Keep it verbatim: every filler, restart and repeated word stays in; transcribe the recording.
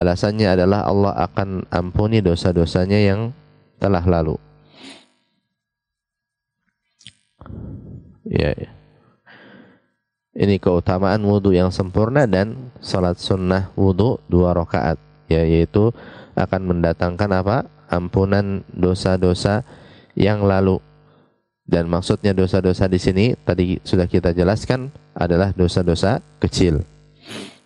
alasannya adalah Allah akan ampuni dosa-dosanya yang telah lalu. Ya, ya. Ini keutamaan wudhu yang sempurna dan salat sunnah wudhu dua rakaat, ya, yaitu akan mendatangkan apa? Ampunan dosa-dosa yang lalu. Dan maksudnya dosa-dosa di sini tadi sudah kita jelaskan adalah dosa-dosa kecil.